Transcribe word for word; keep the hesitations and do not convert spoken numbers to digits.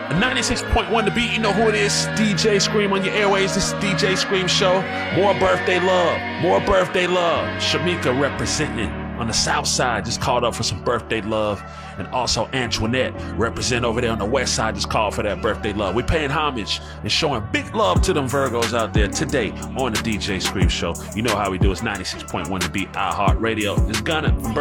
ninety-six point one The Beat, you know who it is. D J Scream on your airways. This is D J Scream Show. More birthday love. More birthday love. Shamika representing on the south side, just called up for some birthday love. And also Antoinette, represent over there on the west side, just called for that birthday love. We're paying homage and showing big love to them Virgos out there today on the D J Scream Show. You know how we do. It's ninety-six point one The Beat, iHeartRadio. It's Gunna.